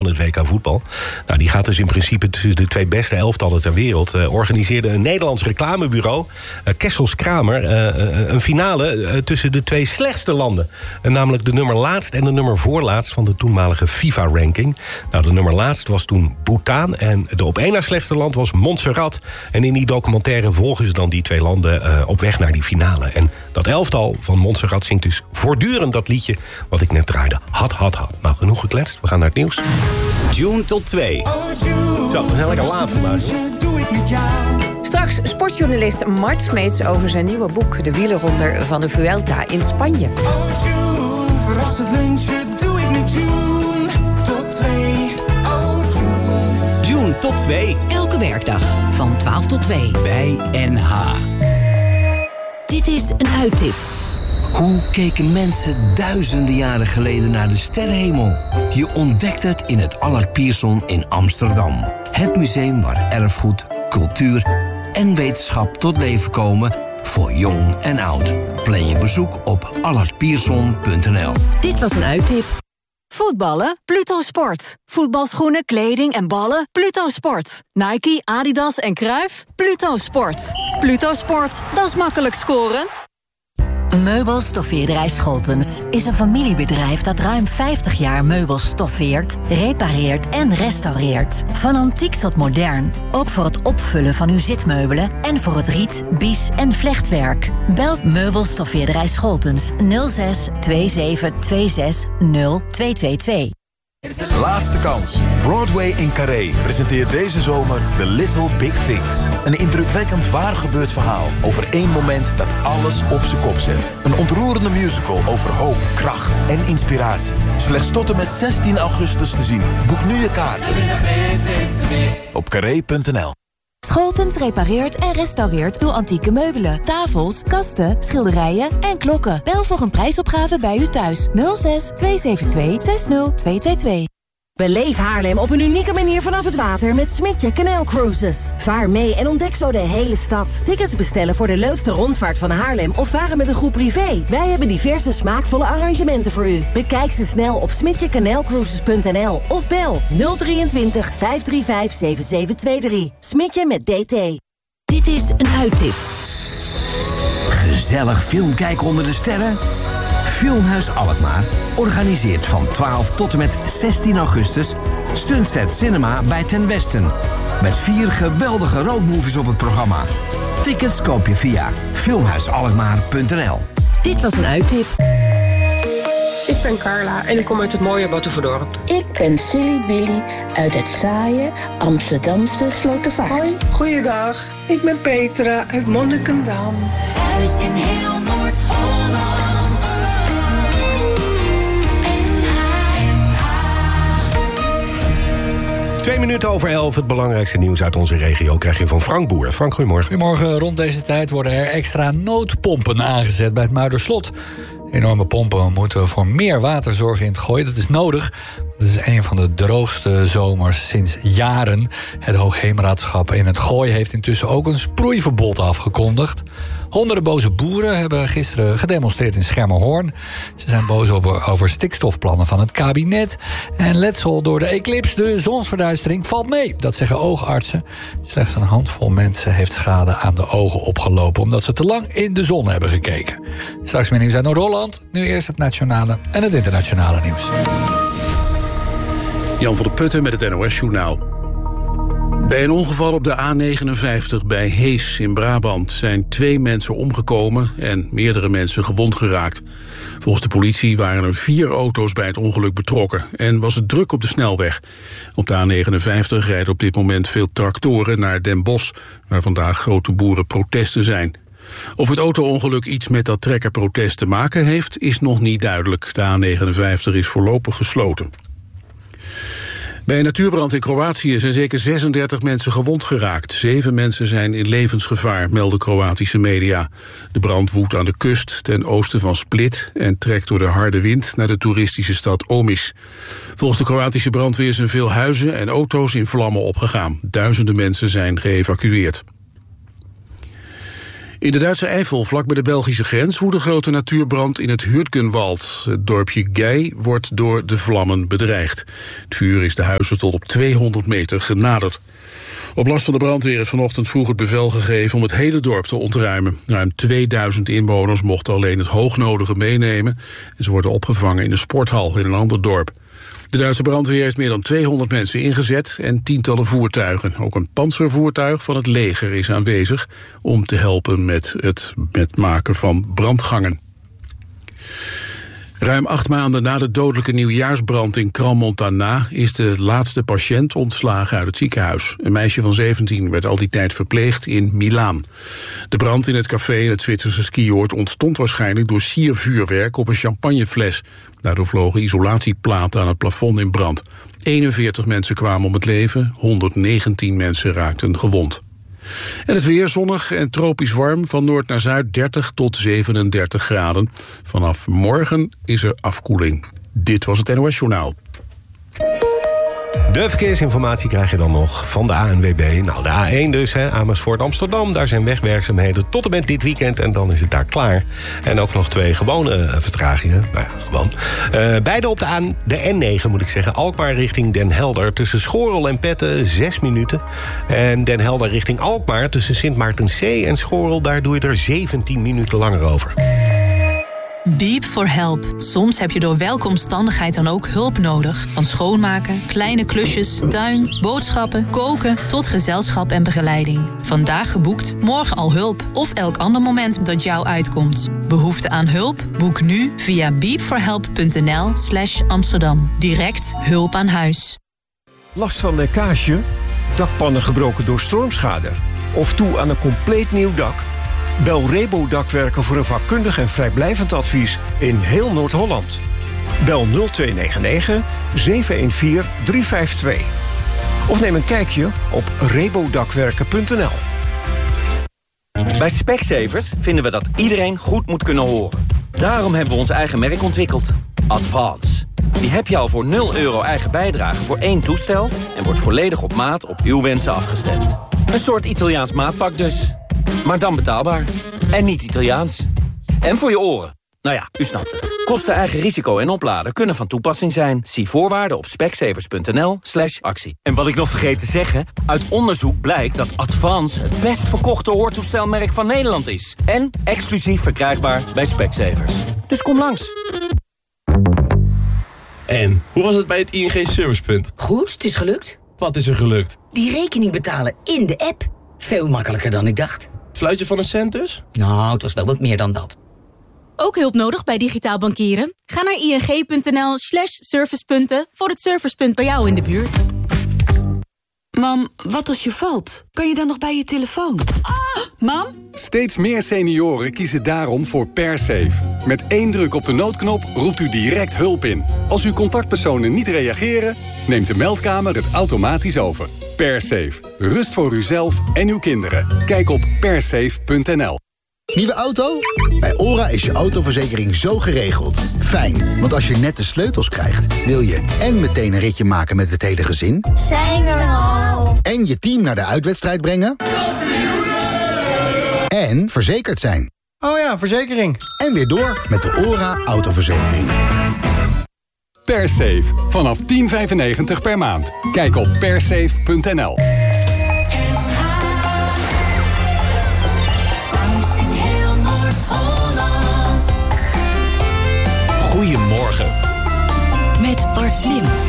het WK voetbal. Nou, die gaat dus in principe tussen de 2 beste elftallen ter wereld. Organiseerde een Nederlands reclamebureau, Kessels Kramer, een finale tussen de 2 slechtste landen. Namelijk de nummer laatst en de nummer voorlaatst van de toenmalige FIFA-ranking. Nou, de nummer laatst was toen Bhutan en de op 1 na slechtste land was Montserrat. En in die documentaire volgen ze dan die 2 landen op weg naar die finale. En dat elftal van Montserrat zingt dus voortdurend dat liedje wat ik net draaide. Had. Nou, genoeg gekletst. We gaan naar het nieuws. June tot 2. Zo, we zijn lekker laat vandaag. Straks sportjournalist Mart Smeets over zijn nieuwe boek... De wielerronde van de Vuelta in Spanje. June tot 2. Elke werkdag van 12 tot 2. Bij NH. Dit is een uittip. Hoe keken mensen duizenden jaren geleden naar de sterrenhemel? Je ontdekt het in het Allard Pierson in Amsterdam. Het museum waar erfgoed, cultuur en wetenschap tot leven komen voor jong en oud. Plan je bezoek op allardpierson.nl. Dit was een uittip. Voetballen? Pluto Sport. Voetbalschoenen, kleding en ballen? Pluto Sport. Nike, Adidas en Cruijff? Pluto Sport. Pluto Sport, dat is makkelijk scoren. Meubelstoffeerderij Scholtens is een familiebedrijf dat ruim 50 jaar meubels stoffeert, repareert en restaureert. Van antiek tot modern, ook voor het opvullen van uw zitmeubelen en voor het riet, bies en vlechtwerk. Bel Meubelstoffeerderij Scholtens 06 27 26 0222. Laatste kans. Broadway in Carré presenteert deze zomer The Little Big Things. Een indrukwekkend waar gebeurd verhaal over 1 moment dat alles op zijn kop zet. Een ontroerende musical over hoop, kracht en inspiratie. Slechts tot en met 16 augustus te zien. Boek nu je kaarten op carré.nl. Scholtens repareert en restaureert uw antieke meubelen, tafels, kasten, schilderijen en klokken. Bel voor een prijsopgave bij u thuis. 06 272 60222. Beleef Haarlem op een unieke manier vanaf het water met Smidje Canal Cruises. Vaar mee en ontdek zo de hele stad. Tickets bestellen voor de leukste rondvaart van Haarlem of varen met een groep privé. Wij hebben diverse smaakvolle arrangementen voor u. Bekijk ze snel op smidjecanalcruises.nl of bel 023 535 7723. Smidje met DT. Dit is een uittip. Gezellig film kijken onder de sterren? Filmhuis Alkmaar organiseert van 12 tot en met 16 augustus... Sunset Cinema bij Ten Westen. Met 4 geweldige roadmovies op het programma. Tickets koop je via filmhuisalkmaar.nl. Dit was een uittip. Ik ben Carla en ik kom uit het mooie Batuverdorp. Ik ben Silly Billy uit het saaie Amsterdamse Slotervaart. Hoi, goeiedag. Ik ben Petra uit Monnikendam. Thuis in heel Noord-Holland. 2 minuten over 11, het belangrijkste nieuws uit onze regio krijg je van Frank Boer. Frank, goedemorgen. Goedemorgen. Rond deze tijd worden er extra noodpompen aangezet bij het Muiderslot. Enorme pompen moeten voor meer water zorgen in het Gooi. Dat is nodig. Het is een van de droogste zomers sinds jaren. Het Hoogheemraadschap in het Gooi heeft intussen ook een sproeiverbod afgekondigd. Honderden boze boeren hebben gisteren gedemonstreerd in Schermerhorn. Ze zijn boos over stikstofplannen van het kabinet. En letsel door de eclipse, de zonsverduistering, valt mee. Dat zeggen oogartsen. Slechts een handvol mensen heeft schade aan de ogen opgelopen, omdat ze te lang in de zon hebben gekeken. Straks meer nieuws uit Noord-Holland. Nu eerst het nationale en het internationale nieuws. Jan van der Putten met het NOS-journaal. Bij een ongeval op de A59 bij Hees in Brabant zijn 2 mensen omgekomen en meerdere mensen gewond geraakt. Volgens de politie waren er 4 auto's bij het ongeluk betrokken en was het druk op de snelweg. Op de A59 rijden op dit moment veel tractoren naar Den Bosch, waar vandaag grote boerenprotesten zijn. Of het auto-ongeluk iets met dat trekkerprotest te maken heeft, is nog niet duidelijk. De A59 is voorlopig gesloten. Bij een natuurbrand in Kroatië zijn zeker 36 mensen gewond geraakt. 7 mensen zijn in levensgevaar, melden Kroatische media. De brand woedt aan de kust ten oosten van Split en trekt door de harde wind naar de toeristische stad Omiš. Volgens de Kroatische brandweer zijn veel huizen en auto's in vlammen opgegaan. Duizenden mensen zijn geëvacueerd. In de Duitse Eifel, vlak bij de Belgische grens, woedt een grote natuurbrand in het Hürtgenwald. Het dorpje Gey wordt door de vlammen bedreigd. Het vuur is de huizen tot op 200 meter genaderd. Op last van de brandweer is vanochtend vroeg het bevel gegeven om het hele dorp te ontruimen. Ruim 2000 inwoners mochten alleen het hoognodige meenemen en ze worden opgevangen in een sporthal in een ander dorp. De Duitse brandweer heeft meer dan 200 mensen ingezet en tientallen voertuigen. Ook een pantservoertuig van het leger is aanwezig om te helpen met het maken van brandgangen. Ruim 8 maanden na de dodelijke nieuwjaarsbrand in Crans-Montana is de laatste patiënt ontslagen uit het ziekenhuis. Een meisje van 17 werd al die tijd verpleegd in Milaan. De brand in het café in het Zwitserse skioord ontstond waarschijnlijk door siervuurwerk op een champagnefles. Daardoor vlogen isolatieplaten aan het plafond in brand. 41 mensen kwamen om het leven, 119 mensen raakten gewond. En het weer zonnig en tropisch warm, van noord naar zuid 30 tot 37 graden. Vanaf morgen is er afkoeling. Dit was het NOS Journaal. De verkeersinformatie krijg je dan nog van de ANWB. Nou, de A1 dus, Amersfoort Amsterdam. Daar zijn wegwerkzaamheden tot en met dit weekend en dan is het daar klaar. En ook nog 2 gewone vertragingen. Nou ja, gewoon. Beide op de N9 moet ik zeggen. Alkmaar richting Den Helder. Tussen Schorel en Petten 6 minuten. En Den Helder richting Alkmaar tussen Sint Maartenzee en Schorel. Daar doe je er 17 minuten langer over. Beep for help. Soms heb je door welke omstandigheid dan ook hulp nodig. Van schoonmaken, kleine klusjes, tuin, boodschappen, koken tot gezelschap en begeleiding. Vandaag geboekt, morgen al hulp. Of elk ander moment dat jou uitkomt. Behoefte aan hulp? Boek nu via beepforhelp.nl/Amsterdam. Direct hulp aan huis. Last van lekkage? Dakpannen gebroken door stormschade? Of toe aan een compleet nieuw dak? Bel Rebo Dakwerken voor een vakkundig en vrijblijvend advies in heel Noord-Holland. Bel 0299 714 352. Of neem een kijkje op rebodakwerken.nl. Bij Specsavers vinden we dat iedereen goed moet kunnen horen. Daarom hebben we ons eigen merk ontwikkeld. Advance. Die heb je al voor €0 eigen bijdrage voor 1 toestel en wordt volledig op maat op uw wensen afgestemd. Een soort Italiaans maatpak dus. Maar dan betaalbaar. En niet Italiaans. En voor je oren. Nou ja, u snapt het. Kosten, eigen risico en opladen kunnen van toepassing zijn. Zie voorwaarden op specsavers.nl/actie. En wat ik nog vergeet te zeggen, uit onderzoek blijkt dat Advance het best verkochte hoortoestelmerk van Nederland is. En exclusief verkrijgbaar bij Specsavers. Dus kom langs. En, hoe was het bij het ING Servicepunt? Goed, het is gelukt. Wat is er gelukt? Die rekening betalen in de app. Veel makkelijker dan ik dacht. Fluitje van een cent dus? Nou, het was wel wat meer dan dat. Ook hulp nodig bij digitaal bankieren? Ga naar ing.nl/servicepunten voor het servicepunt bij jou in de buurt. Mam, wat als je valt? Kan je dan nog bij je telefoon? Mam? Steeds meer senioren kiezen daarom voor PerSafe. Met 1 druk op de noodknop roept u direct hulp in. Als uw contactpersonen niet reageren, neemt de meldkamer het automatisch over. PerSafe. Rust voor uzelf en uw kinderen. Kijk op persafe.nl. Nieuwe auto? Bij ORA is je autoverzekering zo geregeld. Fijn, want als je net de sleutels krijgt, wil je en meteen een ritje maken met het hele gezin. Zijn we er al? En je team naar de uitwedstrijd brengen. En verzekerd zijn. Oh ja, verzekering. En weer door met de ORA autoverzekering. PerSafe. Vanaf €10,95 per maand. Kijk op persafe.nl. Goedemorgen. Met Bart Slim.